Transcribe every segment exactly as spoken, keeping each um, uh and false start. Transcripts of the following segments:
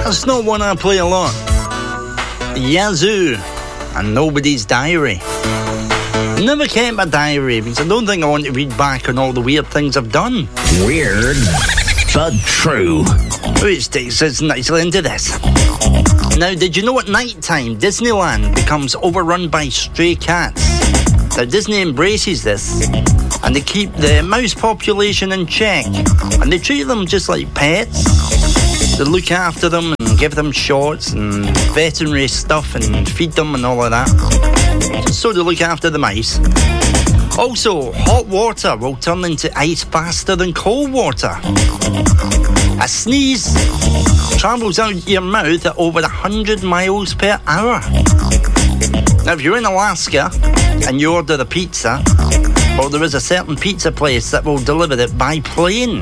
That's not one I play a lot. Yazoo and Nobody's Diary. Never kept a diary because I don't think I want to read back on all the weird things I've done. Weird, but true. Which takes us nicely into this. Now, did you know at night time Disneyland becomes overrun by stray cats? Now, Disney embraces this and they keep the mouse population in check and they treat them just like pets. They look after them and give them shots and veterinary stuff and feed them and all of that. So they look after the mice. Also, hot water will turn into ice faster than cold water. A sneeze travels out your mouth at over one hundred miles per hour. Now, if you're in Alaska and you order a pizza, well, there is a certain pizza place that will deliver it by plane.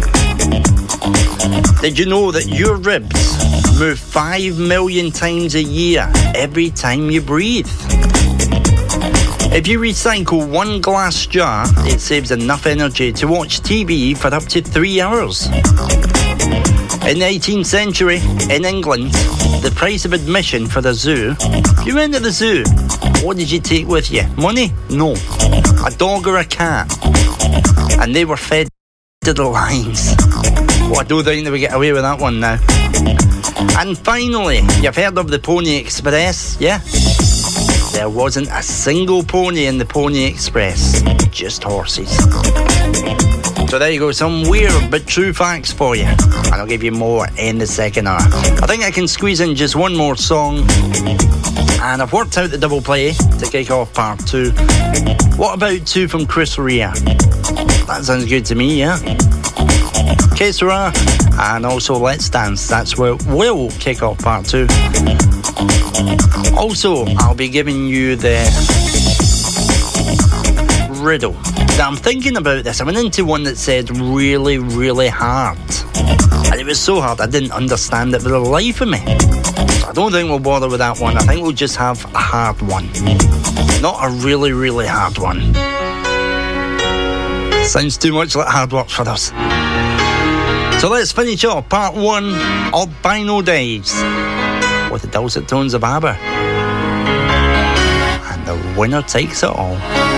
Did you know that your ribs move five million times a year every time you breathe? If you recycle one glass jar, it saves enough energy to watch T V for up to three hours. In the eighteenth century, in England, the price of admission for the zoo, if you went to the zoo, what did you take with you? Money? No. A dog or a cat. And they were fed to the lions. Well, I don't think they would get away with that one now. And finally, you've heard of the Pony Express, yeah? There wasn't a single pony in the Pony Express, just horses. So there you go, some weird but true facts for you. And I'll give you more in the second hour. I think I can squeeze in just one more song. And I've worked out the double play to kick off part two. What about two from Chris Rea? That sounds good to me, yeah? Que Sera, and also Let's Dance. That's where we'll kick off part two. Also, I'll be giving you the riddle. Now, I'm thinking about this. I went into one that said really, really hard. And it was so hard I didn't understand it for the life of me. So I don't think we'll bother with that one. I think we'll just have a hard one. Not a really, really hard one. Sounds too much like hard work for us. So let's finish off part one of Bino Days with the dulcet tones of ABBA. And the winner takes it all.